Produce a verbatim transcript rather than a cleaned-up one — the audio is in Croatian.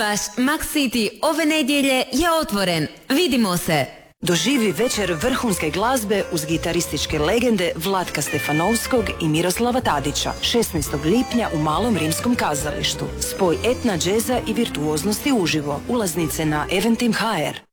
Vaš Max City ove nedjelje je otvoren. Vidimo se! Doživi večer vrhunske glazbe uz gitarističke legende Vlatka Stefanovskog i Miroslava Tadića šesnaestog lipnja u Malom rimskom kazalištu. Spoj etna, džeza i virtuoznosti uživo. Ulaznice na Eventim точка hr.